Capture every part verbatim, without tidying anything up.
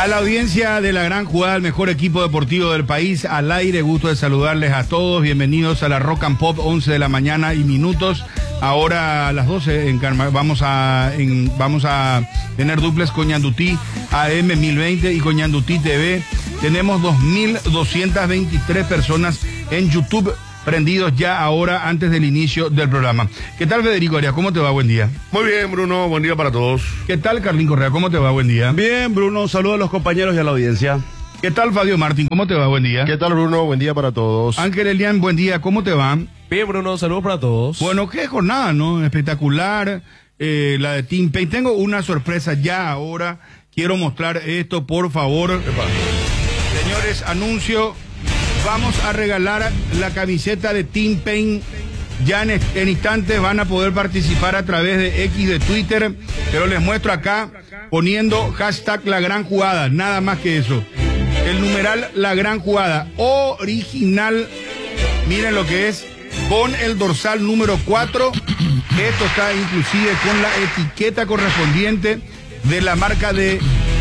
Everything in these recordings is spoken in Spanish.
A la audiencia de la gran jugada, el mejor equipo deportivo del país, al aire, gusto de saludarles a todos. Bienvenidos a la Rock and Pop, once de la mañana y minutos. Ahora a las doce en Carma, vamos a en, vamos a tener duples con Ñandutí A M mil veinte y con Ñandutí T V. Tenemos dos mil doscientas veintitrés personas en YouTube prendidos ya ahora antes del inicio del programa. ¿Qué tal, Federico Arias? ¿Cómo te va? Buen día. Muy bien, Bruno. Buen día para todos. ¿Qué tal, Carlín Correa? ¿Cómo te va? Buen día. Bien, Bruno. Saludos a los compañeros y a la audiencia. ¿Qué tal, Fabio Martín? ¿Cómo te va? Buen día. ¿Qué tal, Bruno? Buen día para todos. Ángel Elian, buen día. ¿Cómo te va? Bien, Bruno. Saludos para todos. Bueno, qué jornada, ¿no? Espectacular. Eh, la de Team Pain. Tengo una sorpresa ya ahora. Quiero mostrar esto, por favor. Señores, anuncio. Vamos a regalar la camiseta de Team Pain. Ya en, en instantes van a poder participar a través de X de Twitter. Pero les muestro acá poniendo hashtag la gran jugada. Nada más que eso. El numeral la gran jugada. Original. Miren lo que es. Con el dorsal número cuatro. Esto está inclusive con la etiqueta correspondiente de la marca de...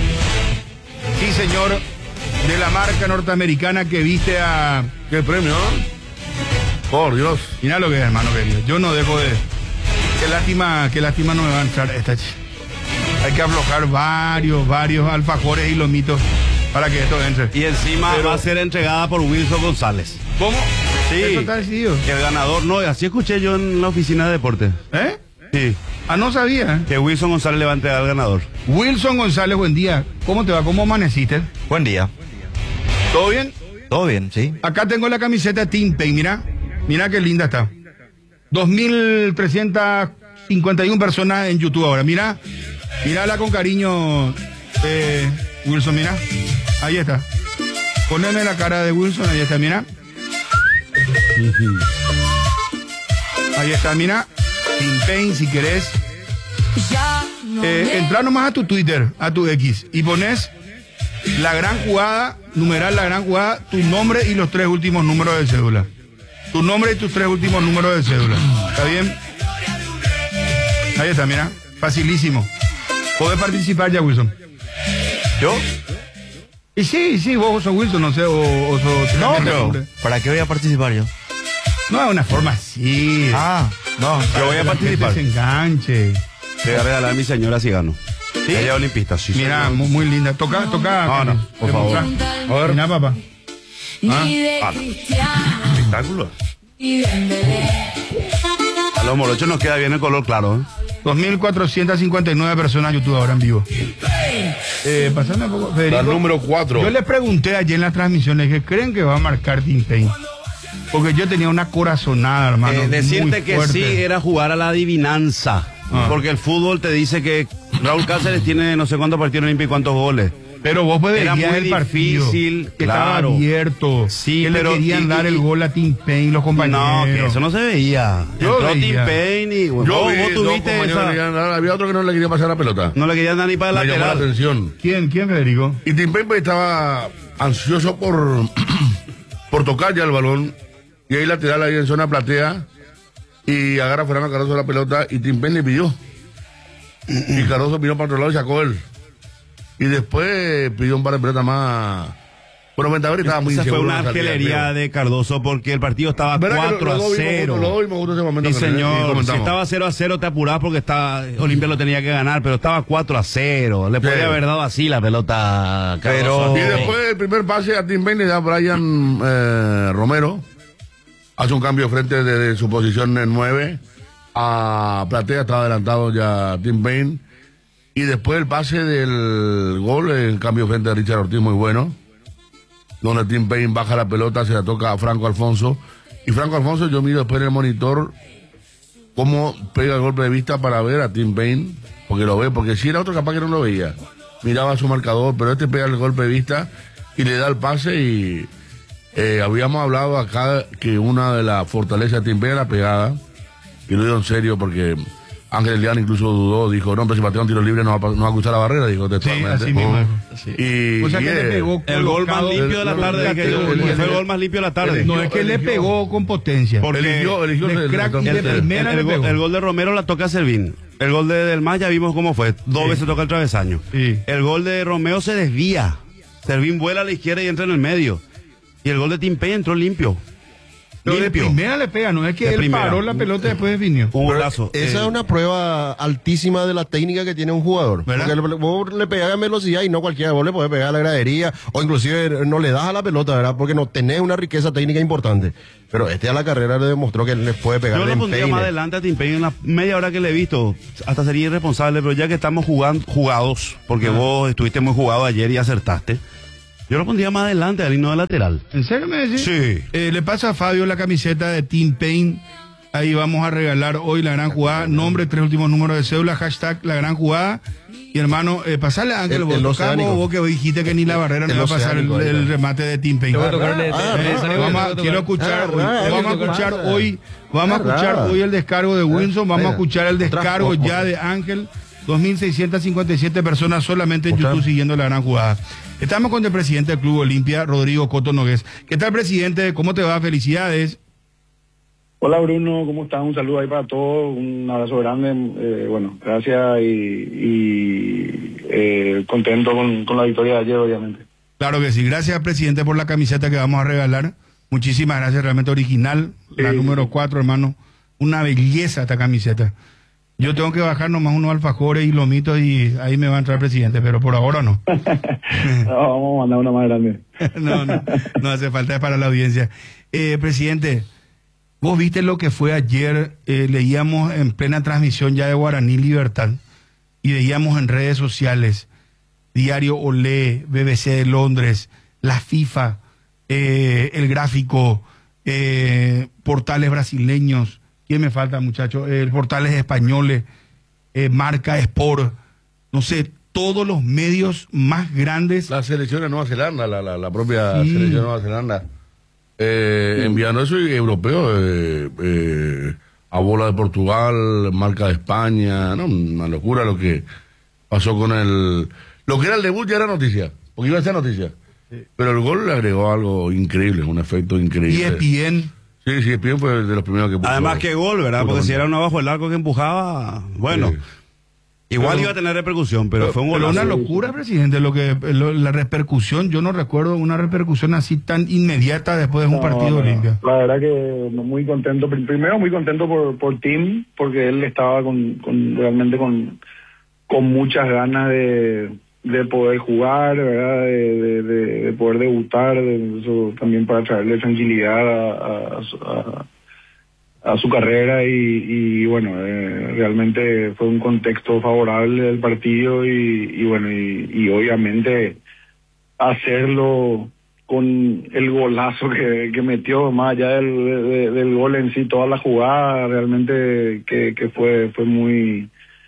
Sí, señor. De la marca norteamericana que viste a... ¿Qué premio? Por Dios. Mira lo que es, hermano querido. Yo no dejo de... Qué lástima, qué lástima no me va a entrar esta ch... Hay que aflojar varios, varios alfajores y lomitos para que esto entre. Y encima Pero... va a ser entregada por Wilson González. ¿Cómo? Sí. ¿Eso está decidido? Que el ganador, no, así escuché yo en la oficina de deporte. ¿Eh? Sí. Ah, no sabía. Que Wilson González le va a entregar al ganador. Wilson González, buen día. ¿Cómo te va? ¿Cómo amaneciste? Buen día. ¿Todo bien? Todo bien, sí. Acá tengo la camiseta Team Pain, mira. Mira qué linda está. dos mil trescientas cincuenta y una personas en YouTube ahora. Mira, mírala con cariño, eh, Wilson, mira. Ahí está. Poneme la cara de Wilson, ahí está, mira. Ahí está, mira. Team Pain, si querés. Eh, entra nomás a tu Twitter, a tu X, y pones la gran jugada, numeral la gran jugada, tu nombre y los tres últimos números de cédula. Tu nombre y tus tres últimos números de cédula. ¿Está bien? Ahí está, mira. Facilísimo. ¿Podés participar ya, Wilson? ¿Yo? Y sí, sí, vos sos Wilson, no sé, o, o sos... No, pero ¿para qué voy a participar yo? No, de una forma así. Ah, no, yo voy a participar. Se enganche. Le voy a regalar a mi señora Cigano. ¿Sí? Ella es olimpista, sí. Mira, muy, muy linda. Toca, toca. No, no, por favor. A ver. Mira, papá. ¿Ah? Ah, espectáculo. A los morochos nos queda bien el color claro, ¿eh? dos mil cuatrocientas cincuenta y nueve personas en YouTube ahora en vivo. Eh, pasame un poco, Federico. La número cuatro. Yo les pregunté ayer en las transmisiones que creen que va a marcar Team Pain. Porque yo tenía una corazonada, hermano. Eh, decirte muy que fuerte. sí era jugar a la adivinanza. Ah. Porque el fútbol te dice que Raúl Cáceres tiene no sé cuántos partidos olímpicos y cuántos goles. Pero vos podés era muy el partido, difícil, que claro. Estaba abierto, sí, que pero le querían y, dar y, el gol a Team Pain los compañeros. No, que eso no se veía. Yo Entró veía. Team Pain y Yo vos, vi, vos tuviste no, esa... querían dar, había otro que no le quería pasar la pelota. No le querían dar ni para el Me llamó la lateral. atención. ¿Quién, quién, Federico? Y Team Pain estaba ansioso por, por tocar ya el balón. Y ahí lateral ahí en zona platea. Y agarra a Fernando Cardoso la pelota y Team Pain le pidió. Y Cardoso vino para otro lado y sacó él. Y después pidió un par de pelotas más. Bueno, Ventaver estaba muy Esa fue inseguro. una arquelería de Cardoso porque el partido estaba cuatro a cero. Sí, señor. Si estaba cero a cero te apurabas porque estaba, Olimpia lo tenía que ganar, pero estaba cuatro a cero. Le podría sí. haber dado así la pelota a Cardoso. Pero... Y después el primer pase a Team Pain le da a Brian eh, Romero. Hace un cambio frente de, de su posición en nueve. A Platea estaba adelantado ya Team Pain. Y después el pase del gol, el cambio frente a Richard Ortiz muy bueno. Donde Team Pain baja la pelota, se la toca a Franco Alfonso. Y Franco Alfonso, yo miro después en el monitor cómo pega el golpe de vista para ver a Team Pain. Porque lo ve, porque si era otro capaz que no lo veía. Miraba su marcador, pero este pega el golpe de vista y le da el pase y... Eh, habíamos hablado acá que una de las fortalezas de Team Pain era la pegada. Y lo digo en serio porque Ángel Elian incluso dudó, dijo, no, pero si patea un tiro libre no va, no va a cruzar la barrera, dijo textualmente. Sí, así mismo. Oh. Sí. Y, o sea y que es, le pegó el gol más limpio de la tarde, el, el, el, el, fue el gol más limpio de la tarde. No, es que eligió, le pegó con potencia. Porque eligió, eligió de el, crack el, y de el, primera el, le el, pegó. el gol de Romero la toca Servín. El gol de Del Mar ya vimos cómo fue. Dos sí. veces toca el travesaño. Sí. El gol de Romeo se desvía. Servín vuela a la izquierda y entra en el medio. Y el gol de Tim Payne entró limpio. Pero de primera le pega, no es que de él primera. paró la pelota y después definió. Un golazo. Esa eh. es una prueba altísima de la técnica que tiene un jugador. ¿Verdad? Porque le, vos le pegás a velocidad y no cualquiera, vos le podés pegar a la gradería o inclusive no le das a la pelota, ¿verdad? Porque no tenés una riqueza técnica importante. Pero este a la carrera le demostró que le puede pegar. Yo lo pondría más adelante a Tim Payne en la media hora que le he visto. Hasta sería irresponsable, pero ya que estamos jugando, jugados, porque ah. vos estuviste muy jugado ayer y acertaste. Yo lo pondría más adelante, al himno de lateral. ¿En serio me decís? Sí. Eh, le pasa a Fabio la camiseta de Tim Payne. Ahí vamos a regalar hoy la gran jugada. Nombre, tres últimos números de cédula, hashtag la gran jugada. Y hermano, eh, pasarle a Ángel, el, vos, el tocamos, vos que dijiste que ni la barrera no iba a pasar el, el remate de Tim Payne. Quiero escuchar, hoy, vamos a escuchar hoy, vamos a escuchar hoy el descargo de Wilson, vamos a escuchar el descargo ya de Ángel. dos mil seiscientas cincuenta y siete personas solamente en YouTube siguiendo la gran jugada. Estamos con el presidente del Club Olimpia, Rodrigo Coto Nogués. ¿Qué tal, presidente? ¿Cómo te va? Felicidades. Hola, Bruno. ¿Cómo estás? Un saludo ahí para todos. Un abrazo grande. Eh, bueno, gracias y, y eh, contento con, con la victoria de ayer, obviamente. Claro que sí. Gracias, presidente, por la camiseta que vamos a regalar. Muchísimas gracias. Realmente original. La sí. número cuatro, hermano. Una belleza esta camiseta. Yo tengo que bajar nomás unos alfajores y lomitos y ahí me va a entrar el presidente, pero por ahora no. No, vamos a mandar una más grande. no, no, no hace falta, es para la audiencia. Eh, presidente, vos viste lo que fue ayer, eh, leíamos en plena transmisión ya de Guaraní Libertad y veíamos en redes sociales, Diario Olé, B B C de Londres, la FIFA, eh, el gráfico, eh, portales brasileños. ¿Quién me falta, muchachos? Eh, portales españoles, eh, Marca, Sport, no sé, todos los medios más grandes. La selección de Nueva Zelanda, la, la, la propia sí. selección de Nueva Zelanda, eh, sí. enviando eso y europeo, eh, eh, a bola de Portugal, Marca de España, no, una locura lo que pasó con el... Lo que era el debut ya era noticia, porque iba a ser noticia, sí. pero el gol le agregó algo increíble, un efecto increíble. Y es bien... Sí, sí, Espien fue de los primeros que puso. Además que gol, ¿verdad? Porque si era uno abajo del arco que empujaba, bueno, sí. igual pero, iba a tener repercusión, pero, pero fue un gol. Pero una locura, presidente, lo que lo, la repercusión, yo no recuerdo una repercusión así tan inmediata después de un no, partido no, Olimpia. La verdad que muy contento, primero muy contento por, por Tim, porque él estaba con, con realmente con, con muchas ganas de... de poder jugar, ¿verdad? De, de, de, de poder debutar, de eso también para traerle tranquilidad a, a, a, a su carrera y, y bueno, eh, realmente fue un contexto favorable del partido y, y bueno, y, y obviamente hacerlo con el golazo que, que metió, más allá del, de, del gol en sí, toda la jugada realmente que, que fue, fue muy...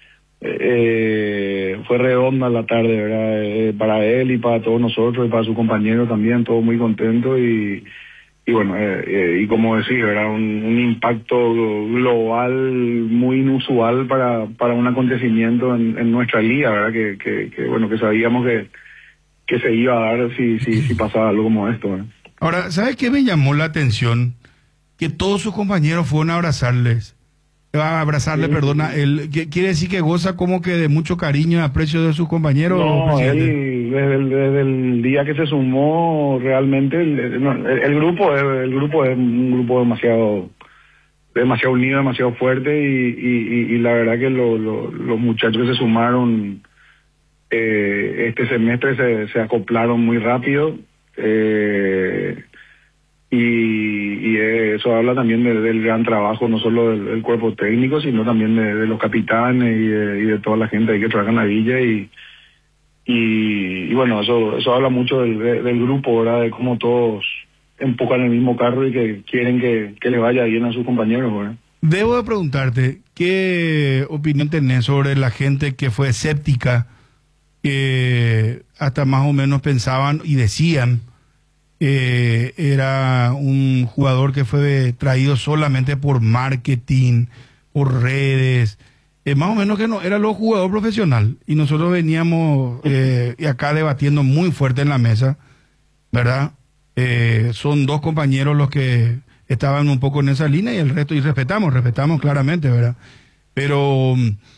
Eh, fue redonda la tarde, ¿verdad? Eh, para él y para todos nosotros y para su compañero también, todos muy contentos y, y bueno, eh, eh, y como decís, ¿verdad? Un, un impacto global muy inusual para, para un acontecimiento en, en nuestra liga, ¿verdad? Que, que, que bueno, que sabíamos que, que se iba a dar si, si, si pasaba algo como esto, ¿verdad? Ahora, ¿sabes qué me llamó la atención? Que todos sus compañeros fueron a abrazarles. A abrazarle, sí, perdona, sí. Él, ¿quiere decir que goza como que de mucho cariño y aprecio de sus compañeros? No, él, desde, el, desde el día que se sumó, realmente, el, el, el grupo es, el grupo es un grupo demasiado demasiado unido, demasiado fuerte y, y, y la verdad que lo, lo, los muchachos que se sumaron eh, este semestre se, se acoplaron muy rápido. Eh, Y, y eso habla también de, del gran trabajo, no solo del, del cuerpo técnico, sino también de, de los capitanes y de, y de toda la gente ahí que trabaja en la villa. Y, y, y bueno, eso eso habla mucho del, del grupo, ¿verdad? De cómo todos empujan el mismo carro y que quieren que, que le vaya bien a sus compañeros, ¿verdad? Debo de preguntarte, ¿qué opinión tenés sobre la gente que fue escéptica, que hasta más o menos pensaban y decían Eh, era un jugador que fue traído solamente por marketing, por redes, eh, más o menos que no era lo jugador profesional? Y nosotros veníamos eh, acá debatiendo muy fuerte en la mesa, ¿verdad? Eh, son dos compañeros los que estaban un poco en esa línea y el resto, y respetamos, respetamos claramente, ¿verdad? Pero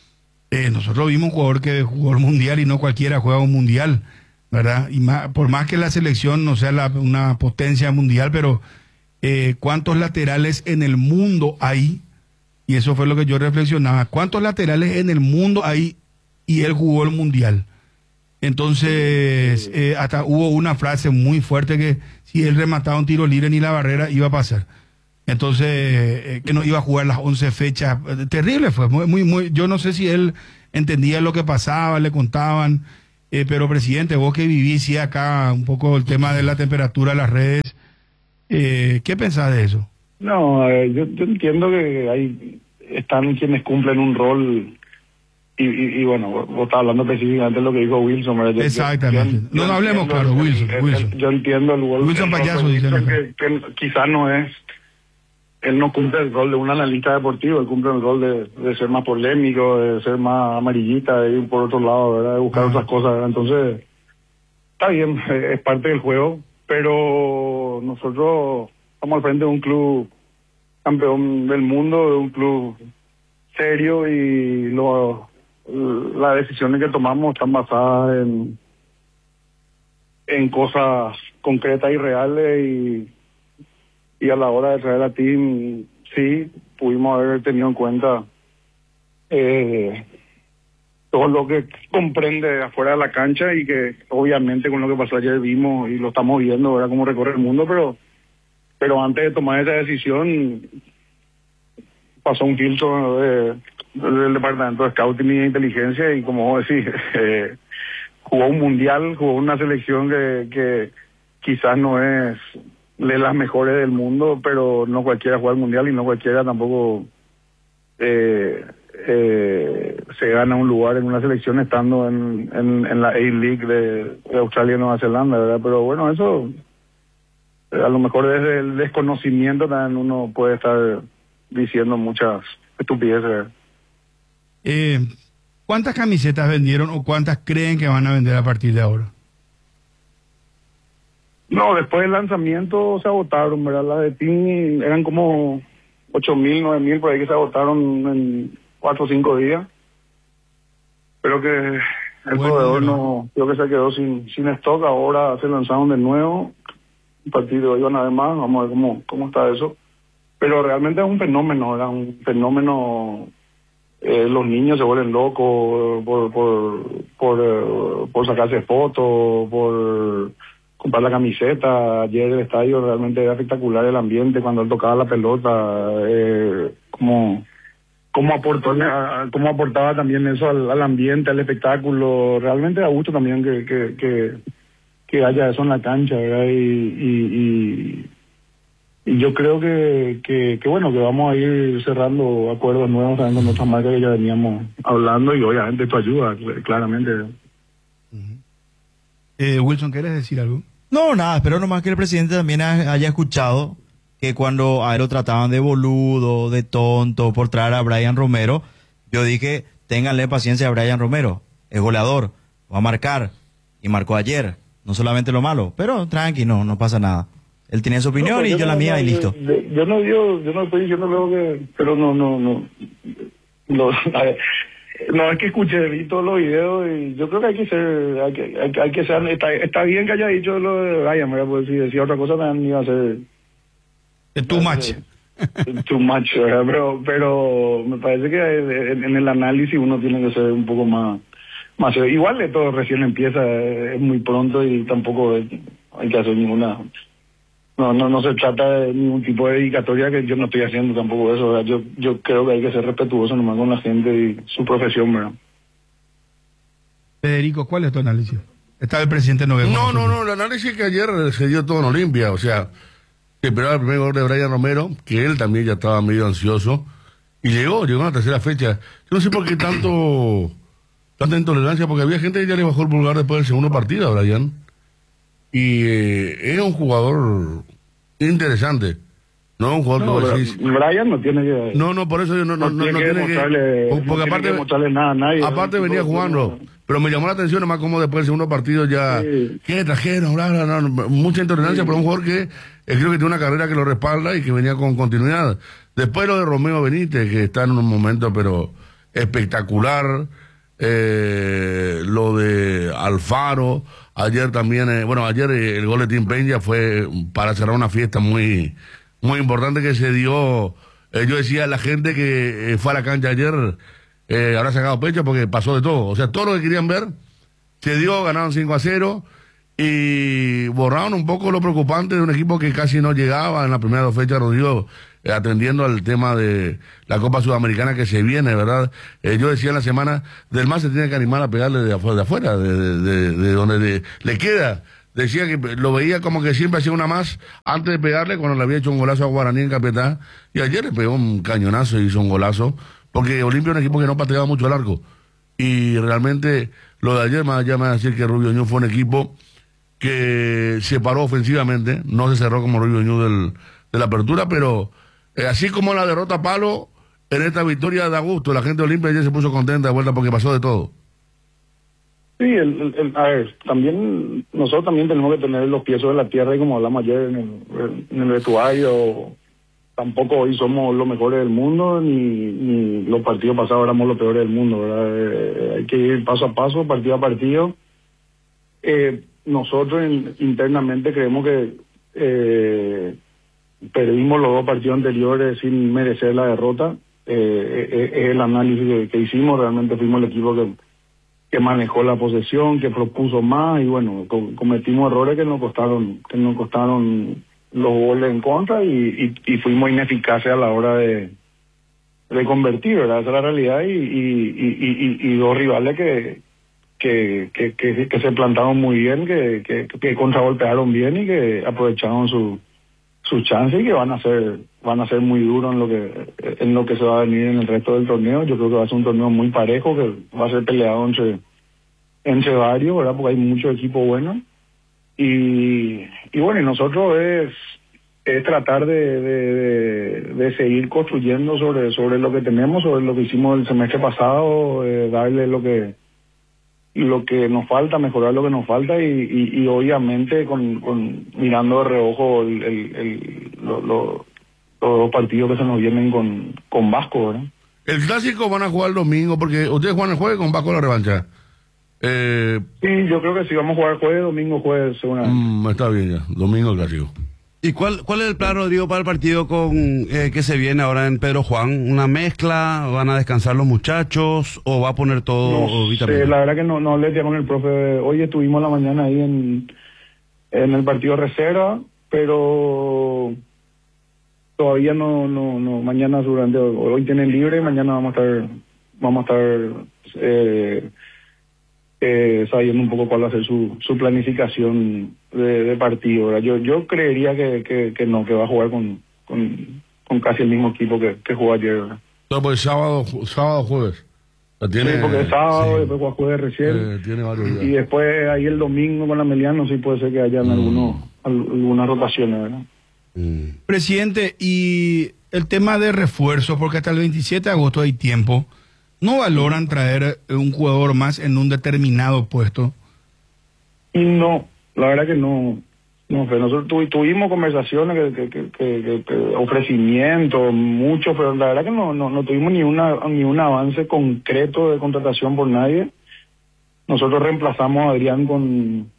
Eh, nosotros vimos un jugador que jugó el mundial y no cualquiera juega un mundial, ¿verdad? Y más, por más que la selección no sea la, una potencia mundial, pero eh, ¿cuántos laterales en el mundo hay? Y eso fue lo que yo reflexionaba. ¿Cuántos laterales en el mundo hay? Y él jugó el mundial. Entonces, eh, hasta hubo una frase muy fuerte que si él remataba un tiro libre ni la barrera iba a pasar. Entonces, eh, que no iba a jugar las once fechas. Terrible fue, muy, muy, muy. Yo no sé si él entendía lo que pasaba, le contaban. Eh, pero, presidente, vos que vivís sí, acá un poco el tema de la temperatura de las redes, eh, ¿qué pensás de eso? No, eh, yo, yo entiendo que hay están quienes cumplen un rol. Y, y, y bueno, vos, vos estás hablando específicamente de lo que dijo Wilson. ¿Verdad? Yo, Exactamente. Yo, no, yo no hablemos entiendo, claro, Wilson. el, Wilson. El, yo entiendo el rol. Wilson Payaso, dice. Que, que quizás no es. Él no cumple el rol de un analista deportivo, él cumple el rol de, de ser más polémico, de ser más amarillista, de ir por otro lado, ¿verdad? De buscar ah. otras cosas, ¿verdad? Entonces, está bien, es parte del juego, pero nosotros estamos al frente de un club campeón del mundo, de un club serio y lo, las decisiones que tomamos están basadas en, en cosas concretas y reales y y a la hora de traer a Team, sí, pudimos haber tenido en cuenta eh, todo lo que comprende afuera de la cancha y que obviamente con lo que pasó ayer vimos y lo estamos viendo, ¿verdad? Cómo recorre el mundo, pero pero antes de tomar esa decisión pasó un filtro de, del departamento de scouting y de inteligencia y como vos decís, eh, jugó un mundial, jugó una selección que, que quizás no es de las mejores del mundo, pero no cualquiera juega el mundial y no cualquiera tampoco eh, eh, se gana un lugar en una selección estando en, en, en la A-League de, de Australia y Nueva Zelanda, ¿verdad? Pero bueno, eso eh, a lo mejor desde el desconocimiento también uno puede estar diciendo muchas estupideces. Eh, ¿Cuántas camisetas vendieron o cuántas creen que van a vender a partir de ahora? No, después del lanzamiento se agotaron, ¿verdad? Las de Team eran como ocho mil, nueve mil por ahí que se agotaron en cuatro o cinco días. Pero que el bueno, proveedor no, creo que se quedó sin sin stock, ahora se lanzaron de nuevo. A partir de hoy van a ver más, vamos a ver cómo, cómo está eso. Pero realmente es un fenómeno, era un fenómeno. Eh, los niños se vuelven locos por, por, por, por, por sacarse fotos, por comprar la camiseta. Ayer el estadio realmente era espectacular el ambiente cuando él tocaba la pelota, eh, como cómo aportó, cómo aportaba también eso al, al ambiente, al espectáculo. Realmente da gusto también que que, que, que haya eso en la cancha, ¿verdad? Y, y, y, y yo creo que, que, que bueno, que vamos a ir cerrando acuerdos nuevos también con otras marcas que ya veníamos hablando y obviamente esto ayuda, claramente. Uh-huh. Eh, Wilson, ¿quieres decir algo? No, nada, espero nomás que el presidente también haya escuchado que cuando a él lo trataban de boludo, de tonto, por traer a Brian Romero, yo dije, ténganle paciencia a Brian Romero, es goleador, va a marcar, y marcó ayer, no solamente lo malo, pero tranqui, no, no pasa nada. Él tiene su opinión no, y yo, yo no, la mía no, y listo. Yo, yo no yo, yo no estoy diciendo luego que, pero no, no, no, no, a ver. No, es que escuché, vi todos los videos y yo creo que hay que ser, hay que, hay, hay que ser, está, está bien que haya dicho lo de Brian, ¿verdad? Porque si decía otra cosa también iba a ser... Too much. Too much, ¿verdad? Pero, pero me parece que en, en el análisis uno tiene que ser un poco más, más igual de todo recién empieza, es muy pronto y tampoco hay que hacer ninguna... No, no, no se trata de ningún tipo de dedicatoria, que yo no estoy haciendo tampoco eso, ¿verdad? Yo, yo creo que hay que ser respetuoso nomás con la gente y su profesión, ¿verdad? Federico, ¿cuál es tu análisis? Está el presidente no No, no, no, el análisis que ayer se dio todo en Olimpia, o sea, que esperaba el primer gol de Brian Romero, que él también ya estaba medio ansioso, y llegó, llegó a la tercera fecha. Yo no sé por qué tanto, tanta intolerancia, porque había gente que ya le bajó el pulgar después del segundo partido a Brian. Y eh, es un jugador interesante, no un jugador no, que decís, Brian no tiene que no no por eso yo no no, no, no tiene, no tiene que, que porque no aparte tiene que mostrarle nada a nadie, aparte venía jugando, pero me llamó la atención además como después del segundo partido ya sí. ¿Qué trajeron? Bla, bla, bla, mucha intolerancia, sí. Pero un jugador que eh, creo que tiene una carrera que lo respalda y que venía con continuidad. Después lo de Romeo Benítez, que está en un momento pero espectacular. Eh, lo de Alfaro, ayer también, eh, bueno, ayer eh, el gol de Tim Payne ya fue para cerrar una fiesta muy, muy importante que se dio. Eh, yo decía a la gente que eh, fue a la cancha ayer, eh, habrá sacado pecho porque pasó de todo. O sea, todo lo que querían ver se dio, ganaron cinco a cero y borraron un poco lo preocupante de un equipo que casi no llegaba en la primera dos fechas, Rodrigo, eh, atendiendo al tema de la Copa Sudamericana que se viene, ¿verdad? Eh, yo decía en la semana, Del Mar se tiene que animar a pegarle de afuera, de, afuera, de, de, de, de donde de, le queda. Decía que lo veía como que siempre hacía una más antes de pegarle cuando le había hecho un golazo a Guaraní en Capiatá, y ayer le pegó un cañonazo y hizo un golazo, porque Olimpia es un equipo que no pateaba mucho el arco, y realmente lo de ayer, más allá me va a decir que Rubio Ñu fue un equipo que se paró ofensivamente, no se cerró como Rubio Ñu del, de la apertura, pero eh, así como la derrota a palo, en esta victoria da gusto, la gente de Olimpia ayer se puso contenta de vuelta porque pasó de todo. Sí, el, el, el, a ver, también nosotros también tenemos que tener los pies sobre la tierra y como hablamos ayer en el, en el vestuario, tampoco hoy somos los mejores del mundo ni, ni los partidos pasados éramos los peores del mundo, ¿verdad? Eh, hay que ir paso a paso, partido a partido. Eh, nosotros in, internamente creemos que eh, perdimos los dos partidos anteriores sin merecer la derrota. Eh, es, es el análisis que, que hicimos, realmente fuimos el equipo que que manejó la posesión, que propuso más y bueno, co cometimos errores que nos costaron, que nos costaron los goles en contra y, y, y fuimos ineficaces a la hora de, de convertir, ¿verdad? Esa es la realidad y, y, y, y, y dos rivales que, que, que, que, que se plantaron muy bien, que, que, que contragolpearon bien y que aprovecharon su sus chances y que van a ser van a ser muy duros en lo que en lo que se va a venir en el resto del torneo. Yo creo que va a ser un torneo muy parejo, que va a ser peleado entre entre varios, ¿verdad? Porque hay muchos equipos buenos y y bueno, y nosotros es es tratar de, de, de, de seguir construyendo sobre sobre lo que tenemos, sobre lo que hicimos el semestre pasado, eh, darle lo que lo que nos falta, mejorar lo que nos falta y, y, y obviamente con, con mirando de reojo el, el, el, lo, lo, los dos partidos que se nos vienen con, con Vasco, ¿verdad? El clásico van a jugar el domingo porque ustedes juegan el jueves con Vasco la revancha. Eh... Sí, yo creo que sí, vamos a jugar jueves, domingo, jueves, seguramente. Mm, está bien ya, domingo el clásico. ¿Y cuál cuál es el plan, Rodrigo, para el partido con eh, que se viene ahora en Pedro Juan? ¿Una mezcla? ¿Van a descansar los muchachos? ¿O va a poner todo no, vitamina? Sí, la verdad que no, no hablé ya con el profe. Hoy estuvimos la mañana ahí en, en el partido reserva, pero todavía no, no, no, mañana durante, hoy tienen libre, mañana vamos a estar, vamos a estar eh, eh, sabiendo un poco cuál va a ser su, su planificación de, de partido, ¿verdad? Yo, yo creería que, que, que no, que va a jugar con, con, con casi el mismo equipo que, que jugó ayer, ¿verdad? No, pues sábado, sábado, jueves. Tiene, sí, porque es sábado, sí. Después juega jueves recién. Eh, tiene varios días. Y después ahí el domingo con la Meliano sí puede ser que hayan mm. algunos, algunas rotaciones, ¿verdad? Mm. Presidente, y el tema de refuerzo, porque hasta el veintisiete de agosto hay tiempo, ¿no valoran traer un jugador más en un determinado puesto? Y no, la verdad que no. No, pero nosotros tu, tuvimos conversaciones, que, que, que, que, que ofrecimientos, mucho, pero la verdad que no, no, no tuvimos ni una ni un avance concreto de contratación por nadie. Nosotros reemplazamos a Adrián con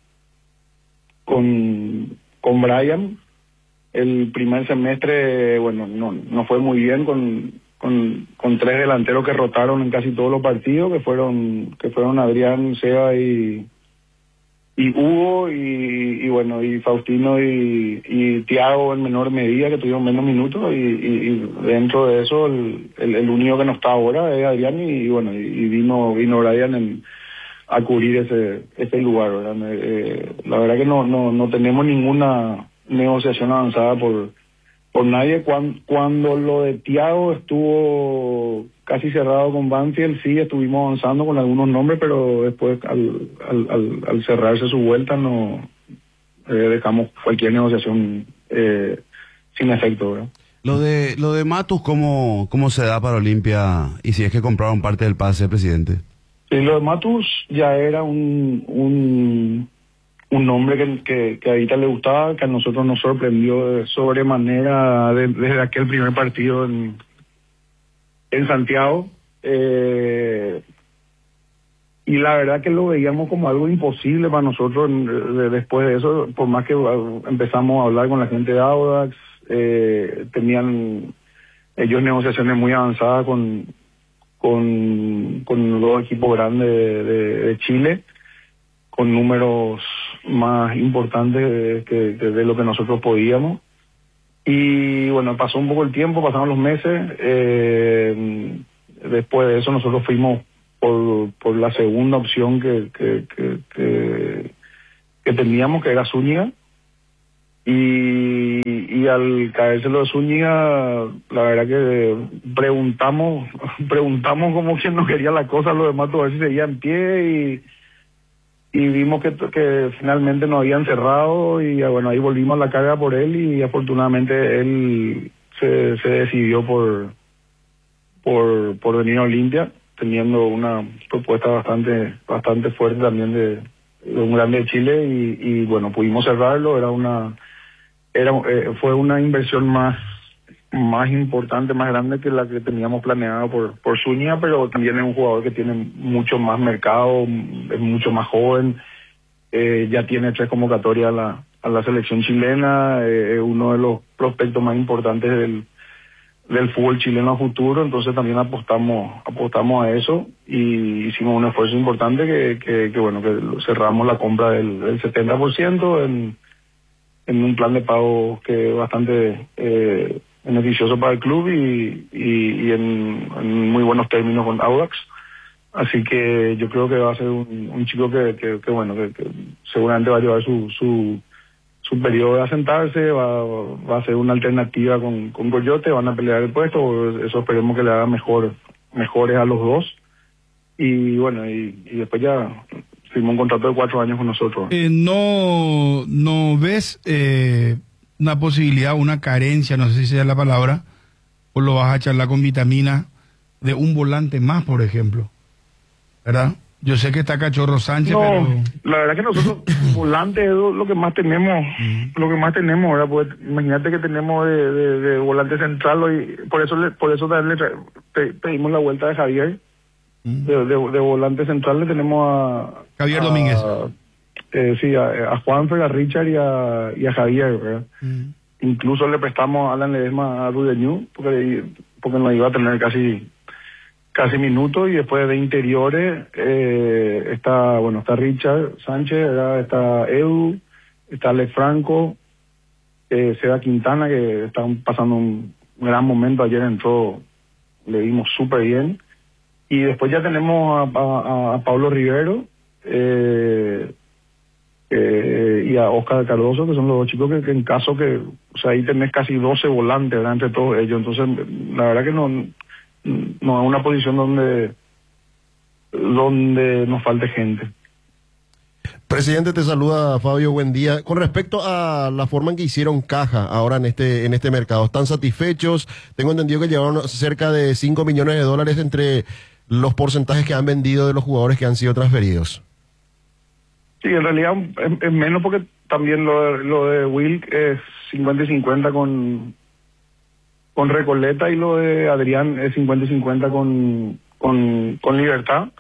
con con Brian. El primer semestre, bueno, no no fue muy bien con con con tres delanteros que rotaron en casi todos los partidos, que fueron que fueron Adrián, Seba y y Hugo y, y bueno y Faustino y, y Thiago en menor medida, que tuvieron menos minutos y, y, y dentro de eso el, el, el único que no está ahora es Adrián y, y bueno y, y vino vino Brian en, a cubrir ese ese lugar, ¿verdad? Eh, la verdad que no no no tenemos ninguna negociación avanzada por por nadie. Cuando, cuando lo de Thiago estuvo casi cerrado con Banfield, sí estuvimos avanzando con algunos nombres, pero después al, al, al, al cerrarse su vuelta no eh, dejamos cualquier negociación eh, sin efecto, ¿verdad? Lo de lo de Matus, ¿cómo, cómo se da para Olimpia? Y si es que compraron parte del pase, presidente. Sí, lo de Matus ya era un un, un nombre que, que, que a Aita le gustaba, que a nosotros nos sorprendió de sobremanera de, desde aquel primer partido en en Santiago. Eh, y la verdad que lo veíamos como algo imposible para nosotros de, después de eso, por más que empezamos a hablar con la gente de Audax, eh, tenían ellos negociaciones muy avanzadas con, con, con los equipos grandes de, de, de Chile, con números más importantes de, que, de, de lo que nosotros podíamos. Y bueno, pasó un poco el tiempo, pasaron los meses, eh, después de eso nosotros fuimos por, por la segunda opción que, que, que, que, que teníamos, que era Zúñiga, y, y al caerse lo de Zúñiga, la verdad que preguntamos, preguntamos como quien no quería la cosa, los demás todo a ver si seguía en pie, y, y vimos que, que finalmente nos habían cerrado, y bueno, ahí volvimos a la carga por él, y afortunadamente él se, se decidió por, por, por venir a Olimpia, teniendo una propuesta bastante bastante fuerte también de, de un grande de Chile, y, y bueno, pudimos cerrarlo. Era una era eh, fue una inversión más más importante, más grande que la que teníamos planeada por por Zúñiga, pero también es un jugador que tiene mucho más mercado, es mucho más joven, eh, ya tiene tres convocatorias a la a la selección chilena, eh, es uno de los prospectos más importantes del del fútbol chileno a futuro, entonces también apostamos apostamos a eso, y hicimos un esfuerzo importante que, que, que bueno, que cerramos la compra del, del setenta por ciento en, en un plan de pago que es bastante eh, beneficioso para el club, y, y, y en, en muy buenos términos con Audax. Así que yo creo que va a ser un, un chico que, que, que bueno, que, que seguramente va a llevar su, su su periodo de asentarse, va, va a ser una alternativa con, con Coyote, van a pelear el puesto, eso esperemos que le haga mejor, mejores a los dos, y bueno, y, y después ya firmó un contrato de cuatro años con nosotros. Eh, no, no ves eh, una posibilidad, una carencia, no sé si sea la palabra, o lo vas a charlar con Vitamina, de un volante más, por ejemplo, ¿verdad? Yo sé que está Cachorro Sánchez, no, pero... la verdad que nosotros, volante es lo que más tenemos, mm. lo que más tenemos, ¿verdad? Pues imagínate que tenemos de, de, de volante central, y por eso le, por eso darle, pe, pedimos la vuelta de Javier, mm. de, de, de volante central le tenemos a... Javier a, Domínguez. Eh, sí, a, a Juanfer, a Richard y a, y a Javier, ¿verdad? Mm. Incluso le prestamos a Alan Ledesma a Rudeñú, porque, porque nos iba a tener casi... casi minutos, y después de interiores eh, está, bueno, está Richard Sánchez, ¿verdad? Está Edu, está Alex Franco, eh, Seba Quintana, que está pasando un gran momento, ayer entró, le dimos súper bien, y después ya tenemos a, a, a Pablo Rivero eh, eh, y a Oscar Cardoso, que son los dos chicos que, que en caso que, o sea, ahí tenés casi doce volantes, ¿verdad? Entre todos ellos, entonces la verdad que no no es una posición donde donde nos falte gente. Presidente, te saluda Fabio, buen día. Con respecto a la forma en que hicieron caja ahora en este en este mercado, ¿están satisfechos? Tengo entendido que llevaron cerca de cinco millones de dólares entre los porcentajes que han vendido de los jugadores que han sido transferidos. Sí, en realidad es, es menos, porque también lo de, lo de Will es cincuenta y cincuenta con con Recoleta, y lo de Adrián es cincuenta y cincuenta con, con, con Libertad.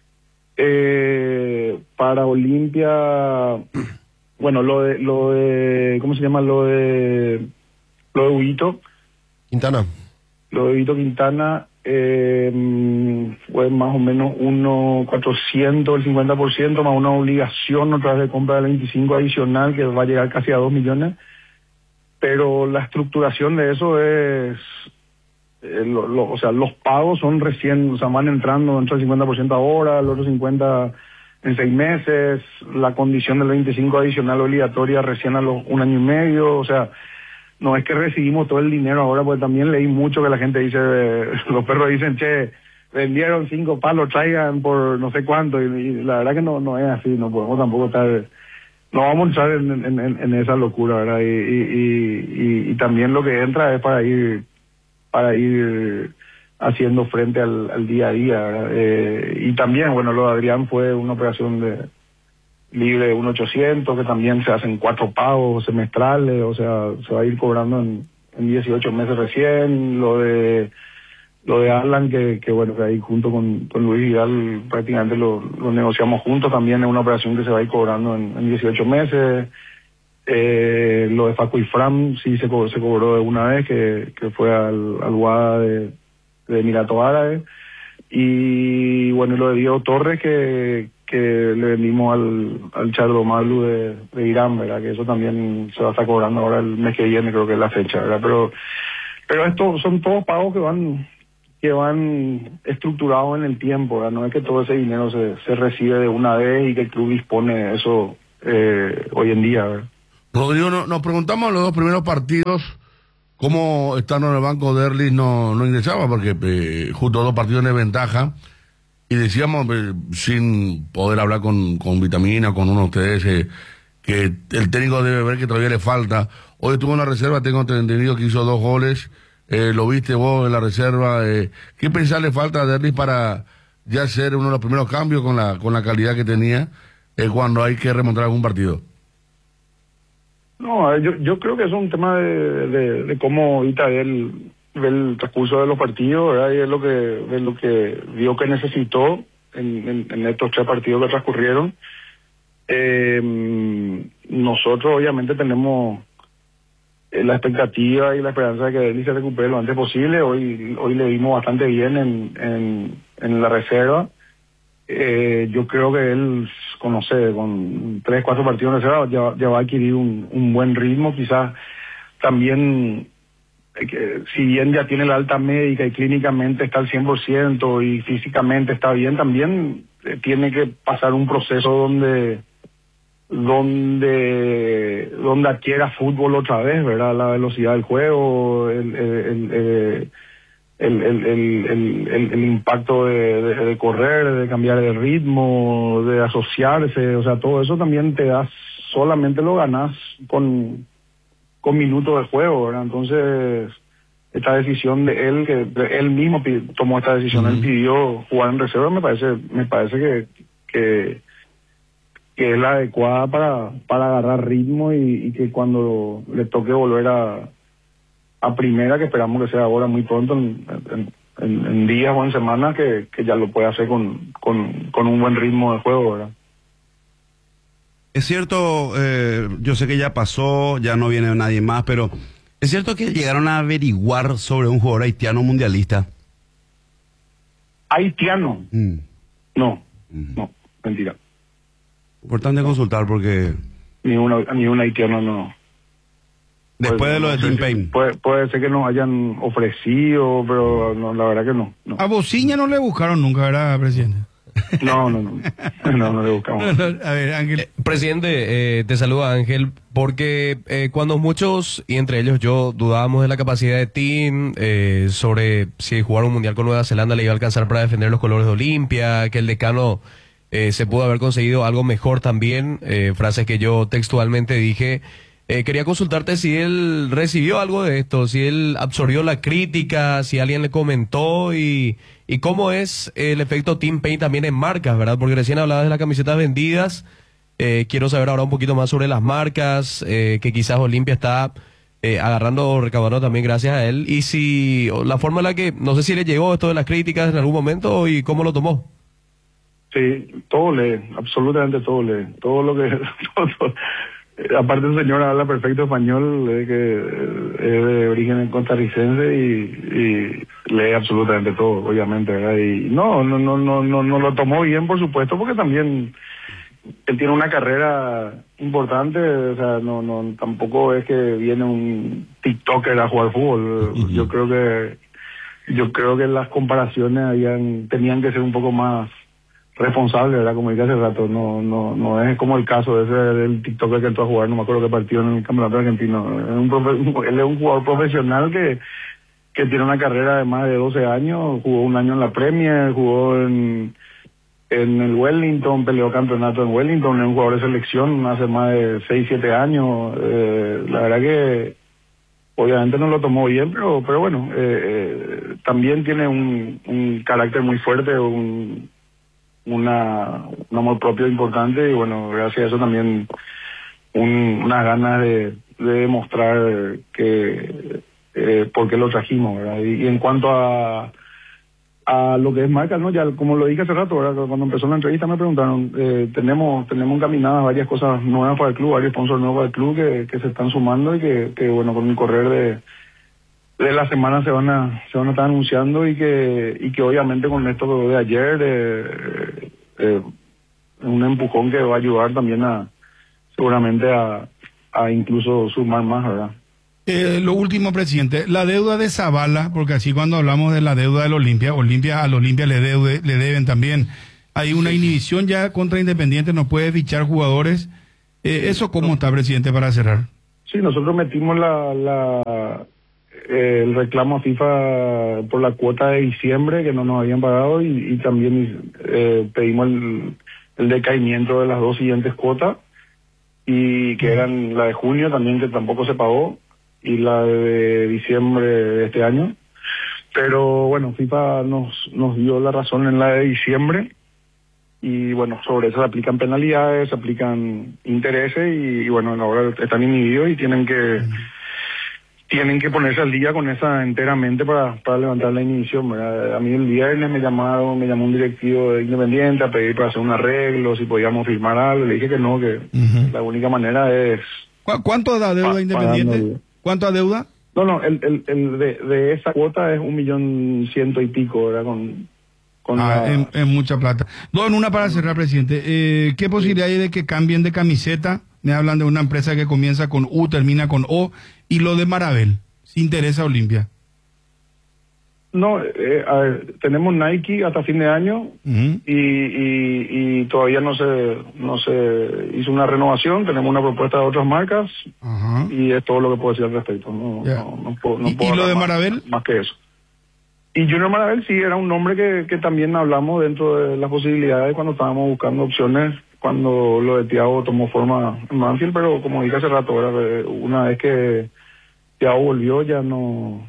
Eh, para Olimpia, bueno, lo de, lo de, ¿cómo se llama? Lo de, lo de Huito. Quintana. Lo de Huito Quintana eh, fue más o menos uno cuatrocientos, el cincuenta por ciento, más una obligación otra vez de compra del veinticinco adicional, que va a llegar casi a dos millones. Pero la estructuración de eso es, eh, lo, lo, o sea, los pagos son recién, o sea, van entrando dentro del cincuenta por ciento ahora, el otro cincuenta por ciento en seis meses, la condición del veinticinco adicional obligatoria recién a los un año y medio, o sea, no es que recibimos todo el dinero ahora, porque también leí mucho que la gente dice, eh, los perros dicen, che, vendieron cinco palos, traigan por no sé cuánto, y, y la verdad que no, no es así, no podemos tampoco estar... No vamos a entrar en, en, en, en esa locura, ¿verdad? Y, y, y, y también lo que entra es para ir para ir haciendo frente al, al día a día, ¿verdad? Eh, y también, bueno, lo de Adrián fue una operación de libre de un ochocientos, que también se hacen cuatro pagos semestrales, o sea, se va a ir cobrando en, en dieciocho meses recién. Lo de lo de Alan, que, que bueno, que ahí junto con, con Luis Vidal prácticamente lo, lo negociamos juntos, también es una operación que se va a ir cobrando en, en dieciocho meses. Eh, lo de Facu y Fram sí se, co se cobró de una vez, que, que fue al, al Wada de, de Emiratos Árabes. Y bueno, lo de Diego Torres, que, que le vendimos al, al Chardomaglu de, de Irán, ¿verdad? Que eso también se va a estar cobrando ahora el mes que viene, creo que es la fecha, ¿verdad? Pero, pero estos son todos pagos que van que van estructurados en el tiempo, ¿verdad? No es que todo ese dinero se, se recibe de una vez y que el club dispone de eso eh, hoy en día, ¿verdad? Rodrigo, no, nos preguntamos en los dos primeros partidos cómo estando en el banco Derlis no, no ingresaba, porque eh, justo dos partidos de ventaja, y decíamos, eh, sin poder hablar con, con Vitamina, con uno de ustedes, eh, que el técnico debe ver que todavía le falta. Hoy estuvo en la reserva, tengo entendido que hizo dos goles, eh, lo viste vos en la reserva. Eh, ¿Qué pensás le falta a Derlis para ya ser uno de los primeros cambios con la, con la calidad que tenía eh, cuando hay que remontar algún partido? No, yo, yo creo que es un tema de, de, de cómo ahorita él ve el transcurso de los partidos, ¿verdad? Y es lo que, es lo que vio que necesitó en, en, en estos tres partidos que transcurrieron. Eh, nosotros obviamente tenemos la expectativa y la esperanza de que él se recupere lo antes posible. Hoy, hoy le vimos bastante bien en, en, en la reserva. Eh, yo creo que él, con, no sé, con tres, cuatro partidos de reserva ya, ya va a adquirir un, un buen ritmo. Quizás también, eh, que, si bien ya tiene la alta médica y clínicamente está al cien por ciento y físicamente está bien, también eh, tiene que pasar un proceso donde donde donde adquiera fútbol otra vez, ¿verdad? La velocidad del juego, el... el, el, el El, el, el, el, el, el impacto de, de, de correr, de cambiar de ritmo, de asociarse, o sea, todo eso también te das, solamente lo ganas con, con minutos de juego, ¿verdad? Entonces, esta decisión de él, que de él mismo tomó esta decisión, uh-huh. Él pidió jugar en reserva, me parece, me parece que, que, que es la adecuada para, para agarrar ritmo y, y que cuando le toque volver a a primera, que esperamos que sea ahora muy pronto, en, en, en, en días o en semanas, que, que ya lo puede hacer con, con, con un buen ritmo de juego, ¿verdad? Es cierto, eh, yo sé que ya pasó, ya no viene nadie más, pero es cierto que llegaron a averiguar sobre un jugador haitiano mundialista. ¿Haitiano? Mm. No, mm. no, mentira. Importante consultar porque... Ni, una, ni un haitiano no... Después pues, de lo no de Tim Payne. Puede, puede ser que nos hayan ofrecido, pero no, la verdad que no. no. A Bociña no le buscaron nunca, ¿verdad, presidente? No, no, no. No, no le buscamos. No, no, a ver, Ángel. Eh, presidente, eh, te saluda Ángel, porque eh, cuando muchos, y entre ellos yo, dudábamos de la capacidad de Tim, eh, sobre si jugar un mundial con Nueva Zelanda le iba a alcanzar para defender los colores de Olimpia, que el decano eh, se pudo haber conseguido algo mejor también, eh, frases que yo textualmente dije. Eh, quería consultarte si él recibió algo de esto, si él absorbió la crítica, si alguien le comentó y, y cómo es el efecto Tim Payne también en marcas, ¿verdad? Porque recién hablabas de las camisetas vendidas, eh, quiero saber ahora un poquito más sobre las marcas, eh, que quizás Olimpia está eh, agarrando o recaudando también gracias a él, y si la forma en la que, no sé si le llegó esto de las críticas en algún momento y cómo lo tomó. Sí, todo lee, absolutamente todo lee, todo lo que... todo, todo. Aparte el señor habla perfecto español, es que es de origen costarricense y, y lee absolutamente todo, obviamente, ¿verdad? Y no, no, no, no, no, no lo tomó bien, por supuesto, porque también él tiene una carrera importante, o sea, no, no, tampoco es que viene un TikToker a jugar fútbol. Uh-huh. Yo creo que, yo creo que las comparaciones habían, tenían que ser un poco más responsable, ¿verdad? Como dije hace rato, no no no es como el caso de ese del TikToker que entró a jugar, no me acuerdo qué partido en el campeonato argentino. Es un profe, él es un jugador profesional que que tiene una carrera de más de doce años, jugó un año en la Premier, jugó en en el Wellington, peleó campeonato en Wellington, es un jugador de selección hace más de seis, siete años. Eh, la verdad que obviamente no lo tomó bien, pero pero bueno, eh, eh, también tiene un, un carácter muy fuerte, un Una, un amor propio importante y bueno, gracias a eso también un, unas ganas de, de demostrar que eh, por qué lo trajimos, ¿verdad? Y, y en cuanto a a lo que es marca, ¿no? Ya como lo dije hace rato, ¿verdad? Cuando empezó la entrevista me preguntaron, eh, tenemos tenemos encaminadas varias cosas nuevas para el club, varios sponsors nuevos para el club que, que se están sumando y que, que bueno, con el correr de, de la semana se van a se van a estar anunciando y que y que obviamente con esto de ayer eh, eh, un empujón que va a ayudar también a seguramente a, a incluso sumar más, ¿verdad? Eh, lo último, presidente, la deuda de Zavala, porque así cuando hablamos de la deuda del Olimpia, Olimpia al Olimpia le, deude, le deben también. Hay una inhibición ya contra Independiente, no puede fichar jugadores. Eh, ¿Eso cómo está, presidente, para cerrar? Sí, nosotros metimos la, la eh, el reclamo a FIFA por la cuota de diciembre que no nos habían pagado y, y también eh, pedimos el, el decaimiento de las dos siguientes cuotas y que eran la de junio también que tampoco se pagó y la de diciembre de este año, pero bueno, FIFA nos nos dio la razón en la de diciembre y bueno, sobre eso se aplican penalidades, se aplican intereses y, y bueno, ahora están inhibidos y tienen que tienen que ponerse al día con esa enteramente para, para levantar la inhibición, ¿verdad? A mí el viernes me llamaron, me llamó un directivo de Independiente a pedir para hacer un arreglo, si podíamos firmar algo, le dije que no, que uh-huh. la única manera es... ¿Cu- ¿Cuánto da deuda pa- Independiente? ¿Cuánto deuda? No, no, el, el, el de, de esa cuota es un millón ciento y pico, ¿verdad? Con, con ah, la... es, es mucha plata. Dos en una para cerrar, presidente. Eh, ¿Qué posibilidad hay de que cambien de camiseta? Me hablan de una empresa que comienza con U, termina con O. Y lo de Marabel, ¿si interesa Olimpia? No, eh, a ver, tenemos Nike hasta fin de año uh-huh. y, y, y todavía no se no se hizo una renovación. Tenemos una propuesta de otras marcas uh-huh. y es todo lo que puedo decir al respecto. No, yeah. no, no puedo, no ¿Y, puedo ¿y lo de más, Marabel? Más que eso. Y Junior Marabel sí era un nombre que, que también hablamos dentro de las posibilidades cuando estábamos buscando opciones, cuando lo de Thiago tomó forma en Banfield, pero como dije hace rato, ¿verdad? Una vez que Thiago volvió ya no...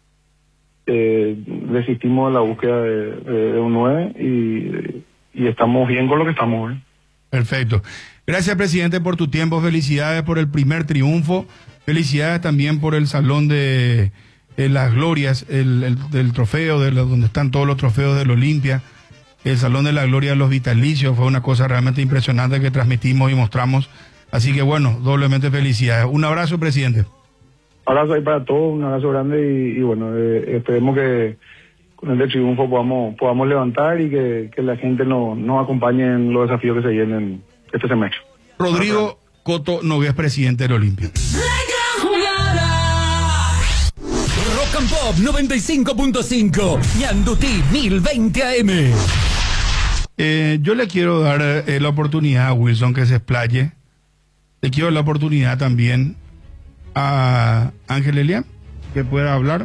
Eh, desistimos de la búsqueda de, de, de un nueve y, y estamos bien con lo que estamos. ¿eh? Perfecto. Gracias, presidente, por tu tiempo. Felicidades por el primer triunfo. Felicidades también por el Salón de eh, las Glorias, el, el del trofeo, de la, donde están todos los trofeos del Olimpia. El Salón de la Gloria de los Vitalicios fue una cosa realmente impresionante que transmitimos y mostramos. Así que bueno, doblemente felicidades. Un abrazo, presidente. Un abrazo ahí para todos, un abrazo grande y, y bueno, eh, esperemos que con el de triunfo podamos podamos levantar y que, que la gente nos no acompañe en los desafíos que se vienen este semestre. Rodrigo Coto Nogués, presidente del Olimpia. Rock and Pop noventa y cinco punto cinco, Ñandutí mil veinte A M. Eh, yo le quiero dar eh, la oportunidad a Wilson que se explaye. Le quiero dar la oportunidad también a Ángel Elian, que pueda hablar.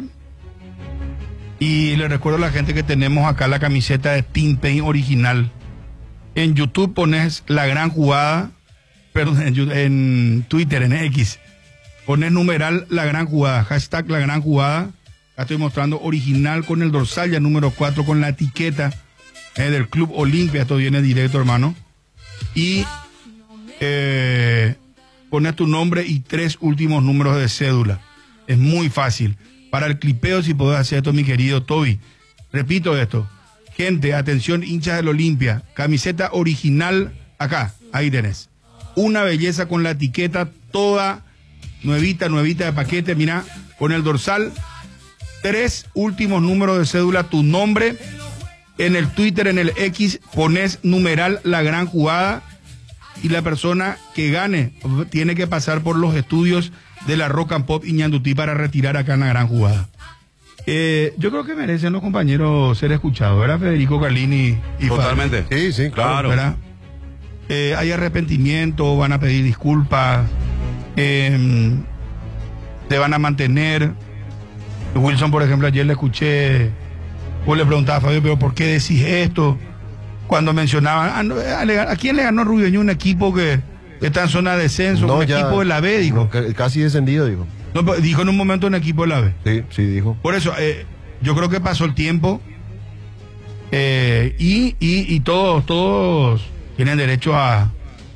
Y le recuerdo a la gente que tenemos acá la camiseta de Team Paint original. En YouTube pones La Gran Jugada, perdón, en, en Twitter, en X, pones numeral La Gran Jugada, hashtag La Gran Jugada. Acá estoy mostrando original con el dorsal, ya número cuatro con la etiqueta eh, del Club Olimpia. Esto viene directo, hermano. Y eh, pones tu nombre y tres últimos números de cédula. Es muy fácil. Para el clipeo, si podés hacer esto, mi querido Toby. Repito esto. Gente, atención, hinchas del Olimpia. Camiseta original acá. Ahí tenés. Una belleza con la etiqueta toda nuevita, nuevita de paquete. Mira, con el dorsal. Tres últimos números de cédula, tu nombre. En el Twitter, en el X, pones numeral La Gran Jugada. Y la persona que gane tiene que pasar por los estudios de la Rock and Pop y Ñandutí para retirar acá en La Gran Jugada. Eh, yo creo que merecen los compañeros ser escuchados, ¿verdad, Federico Carlini? Y Totalmente. Fabi? Sí, sí, claro. ¿Verdad? Eh, hay arrepentimiento, van a pedir disculpas, eh, se van a mantener. Wilson, por ejemplo, ayer le escuché, vos le preguntaba a Fabio, pero ¿por qué decís esto? Cuando mencionaban, ah, no, ¿a, ¿a quién le ganó Rubio? Un equipo que está en zona de descenso, no, un ya, equipo de la B, dijo. No, casi descendido, dijo. No, dijo en un momento un equipo de la B. Sí, sí, dijo. Por eso, eh, yo creo que pasó el tiempo eh, y, y, y todos, todos tienen derecho a,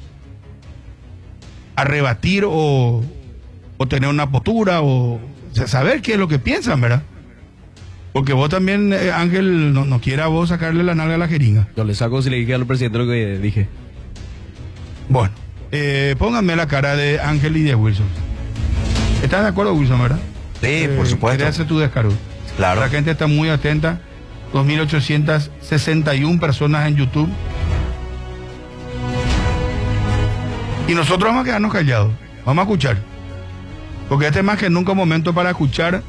a rebatir o, o tener una postura o, o sea, saber qué es lo que piensan, ¿verdad? Porque vos también, eh, Ángel, no, no quiera vos sacarle la nalga a la jeringa. Yo le saco si le dije al presidente lo que dije. Bueno, eh, pónganme la cara de Ángel y de Wilson. ¿Estás de acuerdo, Wilson, verdad? Sí, eh, por supuesto. Quería hacer tu descargo. Claro. La gente está muy atenta. dos mil ochocientas sesenta y una personas en YouTube. Y nosotros vamos a quedarnos callados. Vamos a escuchar. Porque este es más que nunca un momento para escuchar.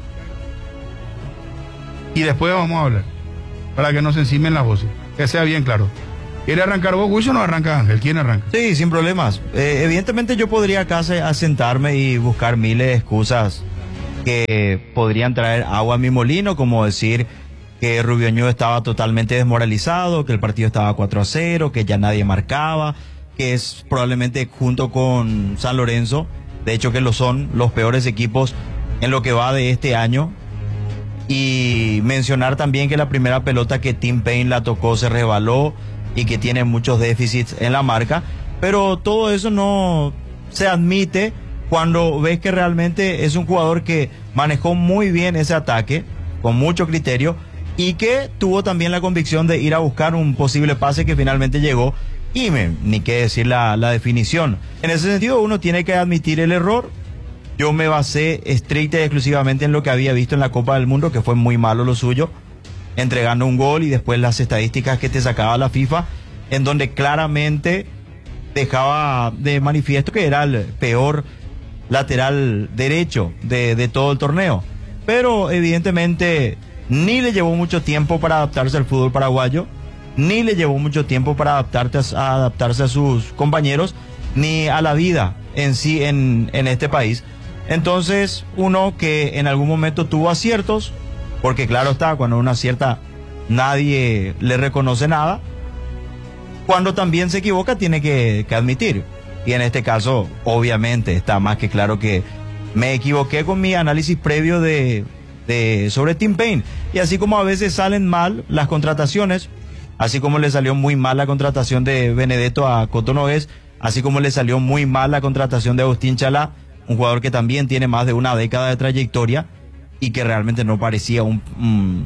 Y después vamos a hablar. Para que no se encimen las voces. Que sea bien claro. ¿Quiere arrancar vos, Wilson, o arranca Ángel? ¿Quién arranca? Sí, sin problemas. Eh, evidentemente yo podría acá sentarme y buscar miles de excusas que podrían traer agua a mi molino, como decir que Rubio Ñu estaba totalmente desmoralizado, que el partido estaba cuatro a cero, que ya nadie marcaba, que es probablemente junto con San Lorenzo, de hecho que lo son los peores equipos en lo que va de este año. Y mencionar también que la primera pelota que Tim Payne la tocó se resbaló y que tiene muchos déficits en la marca, pero todo eso no se admite cuando ves que realmente es un jugador que manejó muy bien ese ataque, con mucho criterio, y que tuvo también la convicción de ir a buscar un posible pase que finalmente llegó, y me, ni qué decir la, la definición. En ese sentido uno tiene que admitir el error. Yo me basé estricta y exclusivamente en lo que había visto en la Copa del Mundo, que fue muy malo lo suyo, entregando un gol y después las estadísticas que te sacaba la FIFA, en donde claramente dejaba de manifiesto que era el peor lateral derecho de, de todo el torneo. Pero evidentemente ni le llevó mucho tiempo para adaptarse al fútbol paraguayo, ni le llevó mucho tiempo para adaptarse a, a adaptarse a sus compañeros, ni a la vida en sí en, en este país. Entonces, uno que en algún momento tuvo aciertos, porque claro está, cuando uno acierta nadie le reconoce nada, cuando también se equivoca tiene que, que admitir. Y en este caso, obviamente, está más que claro que me equivoqué con mi análisis previo de, de sobre Tim Payne. Y así como a veces salen mal las contrataciones, así como le salió muy mal la contratación de Benedetto a Cotonoés, así como le salió muy mal la contratación de Agustín Chalá, un jugador que también tiene más de una década de trayectoria y que realmente no parecía un, un,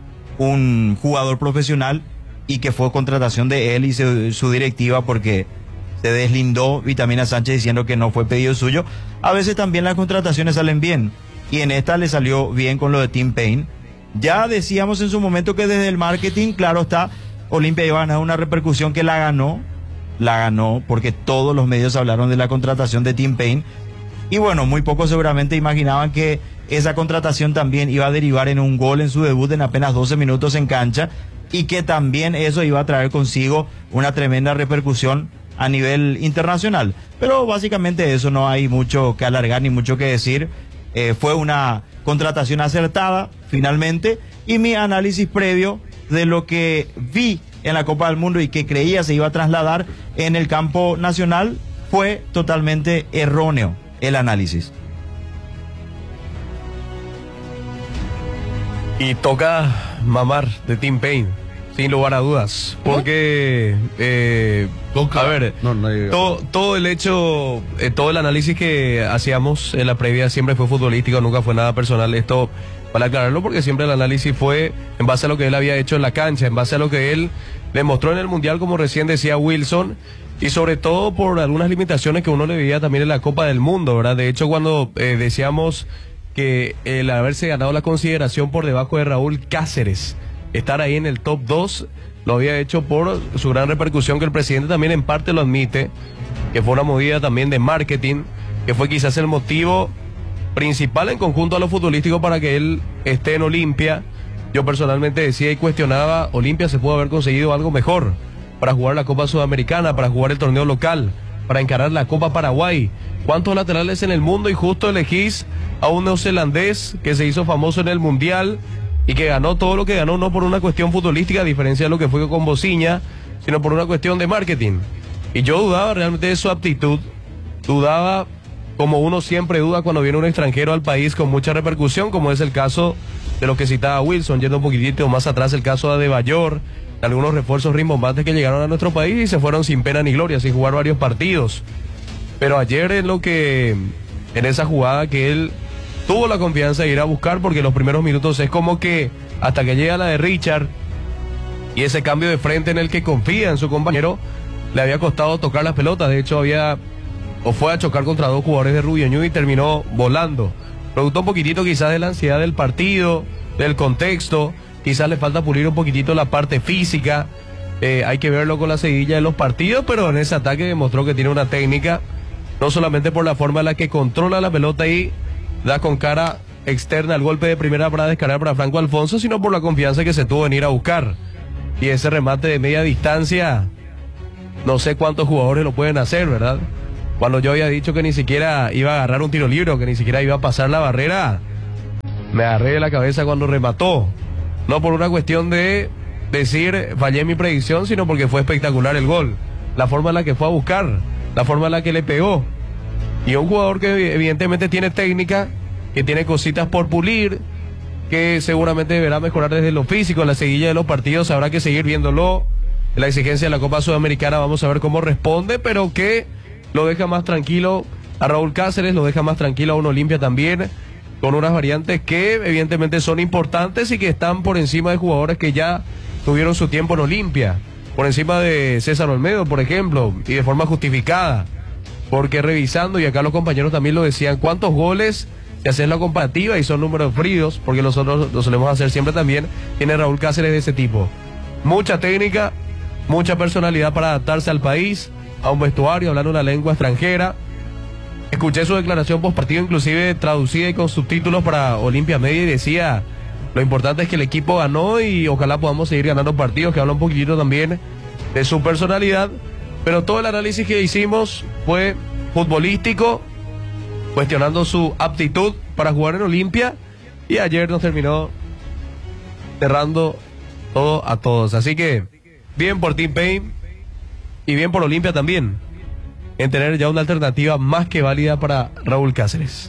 un jugador profesional, y que fue contratación de él y su, su directiva, porque se deslindó Vitamina Sánchez diciendo que no fue pedido suyo. A veces también las contrataciones salen bien, y en esta le salió bien con lo de Tim Payne. Ya decíamos en su momento que desde el marketing, claro está, Olimpia iba a ganar una repercusión que la ganó, la ganó porque todos los medios hablaron de la contratación de Tim Payne, y bueno, muy pocos seguramente imaginaban que esa contratación también iba a derivar en un gol en su debut en apenas doce minutos en cancha, y que también eso iba a traer consigo una tremenda repercusión a nivel internacional. Pero básicamente eso, no hay mucho que alargar ni mucho que decir. Eh, fue una contratación acertada finalmente, y mi análisis previo de lo que vi en la Copa del Mundo y que creía se iba a trasladar en el campo nacional fue totalmente erróneo el análisis. Y toca mamar de Tim Payne, sin lugar a dudas, porque eh, a ver, no, no hay... todo, todo el hecho, eh, todo el análisis que hacíamos en la previa siempre fue futbolístico, nunca fue nada personal. Esto para aclararlo, porque siempre el análisis fue en base a lo que él había hecho en la cancha, en base a lo que él demostró en el Mundial, como recién decía Wilson, y sobre todo por algunas limitaciones que uno le veía también en la Copa del Mundo, ¿verdad? De hecho, cuando eh, decíamos que el haberse ganado la consideración por debajo de Raúl Cáceres, estar ahí en el top dos, lo había hecho por su gran repercusión, que el presidente también en parte lo admite, que fue una movida también de marketing, que fue quizás el motivo principal en conjunto a lo futbolístico para que él esté en Olimpia. Yo personalmente decía y cuestionaba, Olimpia se pudo haber conseguido algo mejor para jugar la Copa Sudamericana, para jugar el torneo local, para encarar la Copa Paraguay. ¿Cuántos laterales en el mundo? Y justo elegís a un neozelandés que se hizo famoso en el Mundial y que ganó todo lo que ganó, no por una cuestión futbolística, a diferencia de lo que fue con Bociña, sino por una cuestión de marketing. Y yo dudaba realmente de su aptitud, dudaba como uno siempre duda cuando viene un extranjero al país con mucha repercusión, como es el caso de lo que citaba Wilson, yendo un poquitito más atrás, el caso de Adebayor, algunos refuerzos rimbombantes que llegaron a nuestro país y se fueron sin pena ni gloria, sin jugar varios partidos. Pero ayer en lo que, en esa jugada que él tuvo la confianza de ir a buscar, porque los primeros minutos es como que hasta que llega la de Richard, y ese cambio de frente en el que confía en su compañero, le había costado tocar las pelotas. De hecho, había o fue a chocar contra dos jugadores de Rubio Ñu y terminó volando. Producto un poquitito quizás de la ansiedad del partido, del contexto, quizás le falta pulir un poquitito la parte física. Eh, hay que verlo con la seguidilla de los partidos, pero en ese ataque demostró que tiene una técnica, no solamente por la forma en la que controla la pelota y da con cara externa el golpe de primera para descargar para Franco Alfonso, sino por la confianza que se tuvo en ir a buscar. Y ese remate de media distancia, no sé cuántos jugadores lo pueden hacer, ¿verdad? Cuando yo había dicho que ni siquiera iba a agarrar un tiro libre o que ni siquiera iba a pasar la barrera, me agarré de la cabeza cuando remató. No por una cuestión de decir fallé mi predicción, sino porque fue espectacular el gol. La forma en la que fue a buscar, la forma en la que le pegó. Y un jugador que evidentemente tiene técnica, que tiene cositas por pulir, que seguramente deberá mejorar desde lo físico. En la seguilla de los partidos habrá que seguir viéndolo. En la exigencia de la Copa Sudamericana vamos a ver cómo responde, pero que lo deja más tranquilo a Raúl Cáceres, lo deja más tranquilo a un Olimpia también, con unas variantes que evidentemente son importantes y que están por encima de jugadores que ya tuvieron su tiempo en Olimpia, por encima de César Olmedo, por ejemplo, y de forma justificada, porque revisando, y acá los compañeros también lo decían, cuántos goles, si haces la comparativa y son números fríos, porque nosotros lo solemos hacer siempre también, tiene Raúl Cáceres de ese tipo. Mucha técnica, mucha personalidad para adaptarse al país, a un vestuario, hablando una lengua extranjera. Escuché su declaración post partido, inclusive traducida y con subtítulos para Olimpia Media, y decía, lo importante es que el equipo ganó y ojalá podamos seguir ganando partidos, que habla un poquitito también de su personalidad, pero todo el análisis que hicimos fue futbolístico, cuestionando su aptitud para jugar en Olimpia, y ayer nos terminó cerrando todo a todos. Así que bien por Team Pain y bien por Olimpia también, en tener ya una alternativa más que válida para Raúl Cáceres.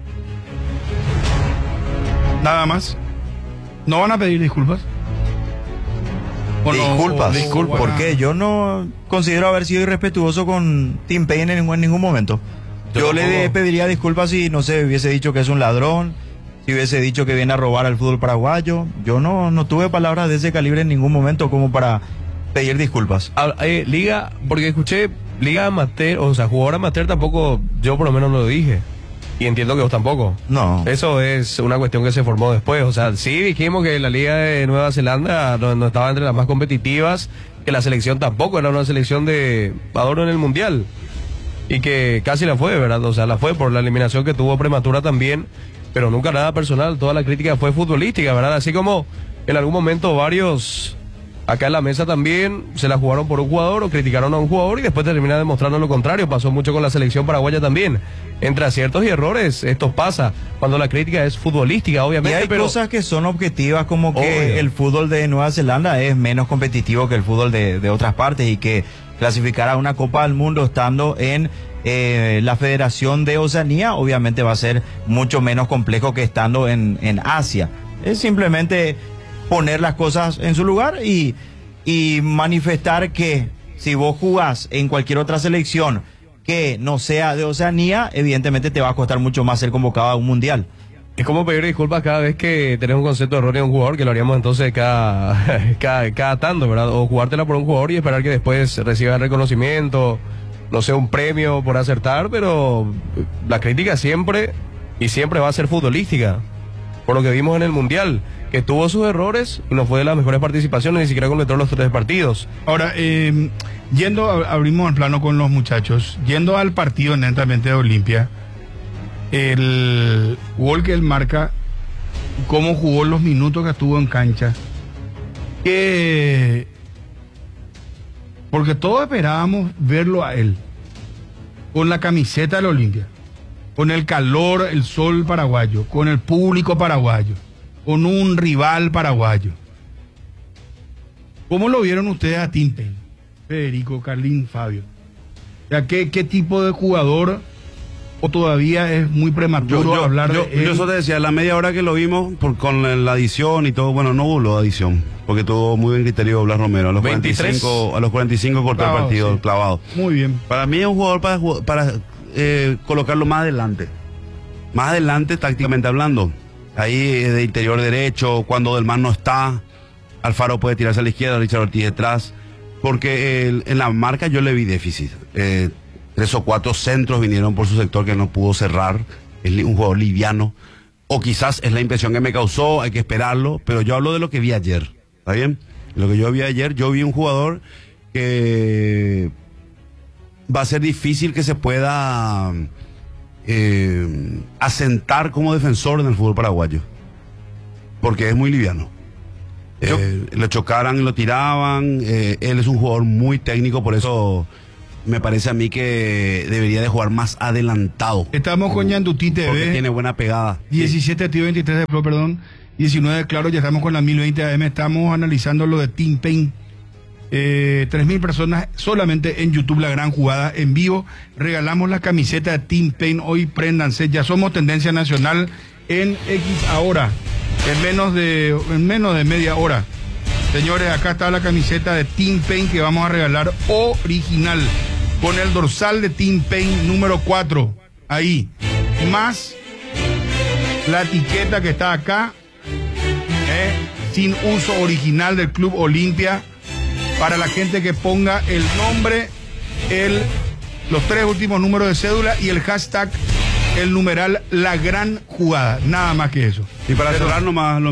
Nada más. ¿No van a pedir disculpas? ¿O disculpas? No, o, disculpas. ¿Por qué? Yo no considero haber sido irrespetuoso con Team Pain en ningún, en ningún momento. Yo, Yo le pediría disculpas si, no sé, hubiese dicho que es un ladrón, si hubiese dicho que viene a robar al fútbol paraguayo. Yo no, no tuve palabras de ese calibre en ningún momento como para pedir disculpas. Ah, eh, Liga, porque escuché Liga Amateur, o sea, jugador amateur tampoco, yo por lo menos no lo dije. Y entiendo que vos tampoco. No. Eso es una cuestión que se formó después. O sea, sí dijimos que la Liga de Nueva Zelanda no, no estaba entre las más competitivas, que la selección tampoco era una selección de adorno en el Mundial. Y que casi la fue, ¿verdad? O sea, la fue por la eliminación que tuvo prematura también, pero nunca nada personal. Toda la crítica fue futbolística, ¿verdad? Así como en algún momento varios acá en la mesa también se la jugaron por un jugador o criticaron a un jugador y después termina demostrando lo contrario. Pasó mucho con la selección paraguaya también. Entre aciertos y errores, esto pasa cuando la crítica es futbolística, obviamente. Y hay pero... cosas que son objetivas, como que Obvio. el fútbol de Nueva Zelanda es menos competitivo que el fútbol de, de otras partes, y que clasificar a una Copa del Mundo estando en eh, la Federación de Oceanía obviamente va a ser mucho menos complejo que estando en, en Asia. Es simplemente poner las cosas en su lugar y, y manifestar que si vos jugás en cualquier otra selección que no sea de Oceanía, evidentemente te va a costar mucho más ser convocado a un mundial. Es como pedir disculpas cada vez que tenés un concepto erróneo de un jugador, que lo haríamos entonces cada, cada, cada tanto, ¿verdad? O jugártela por un jugador y esperar que después reciba el reconocimiento, no sé, un premio por acertar, pero la crítica siempre y siempre va a ser futbolística, por lo que vimos en el Mundial, que tuvo sus errores y no fue de las mejores participaciones, ni siquiera completó los tres partidos. Ahora, eh, yendo, abrimos el plano con los muchachos, yendo al partido netamente de Olimpia, el gol que él marca, cómo jugó los minutos que estuvo en cancha, que porque todos esperábamos verlo a él con la camiseta de la Olimpia, con el calor, el sol paraguayo, con el público paraguayo, con un rival paraguayo. ¿Cómo lo vieron ustedes a Team Pain? Federico, Carlín, Fabio. O sea, ¿qué, qué tipo de jugador, o todavía es muy prematuro yo, yo, hablar yo, de él? Yo eso te decía, la media hora que lo vimos, por, con la adición y todo, bueno, no hubo la adición, porque tuvo muy buen criterio Blas Romero. A los veintitrés. cuarenta y cinco, a los cuarenta y cinco cortó clavado, el partido, sí. clavado. Muy bien. Para mí es un jugador para, para eh, colocarlo más adelante. Más adelante, tácticamente hablando. ahí de interior derecho, cuando Delman no está, Alfaro puede tirarse a la izquierda, Richard Ortiz detrás, porque el, en la marca yo le vi déficit. Eh, tres o cuatro centros vinieron por su sector que no pudo cerrar, es un jugador liviano, o quizás es la impresión que me causó, hay que esperarlo, pero yo hablo de lo que vi ayer, ¿está bien? Lo que yo vi ayer, yo vi un jugador que va a ser difícil que se pueda eh, asentar como defensor en el fútbol paraguayo, porque es muy liviano. Eh, lo chocaran y lo tiraban, eh, él es un jugador muy técnico, por eso me parece a mí que debería de jugar más adelantado. Estamos con Yandutí T V. Porque tiene buena pegada. diecisiete T veintitrés de Pro, perdón. diecinueve, claro, ya estamos con la mil veinte A M, estamos analizando lo de Team Pain. Eh, tres mil personas solamente en YouTube, la gran jugada en vivo. Regalamos la camiseta de Team Pain, hoy préndanse, ya somos tendencia nacional en X ahora, en menos de, en menos de media hora. Señores, acá está la camiseta de Team Pain que vamos a regalar original, con el dorsal de Team Pain número cuatro, ahí, más la etiqueta que está acá, eh, sin uso original del Club Olimpia, para la gente que ponga el nombre, el, los tres últimos números de cédula y el hashtag, el numeral La Gran Jugada, nada más que eso. Y para cerrar nomás lo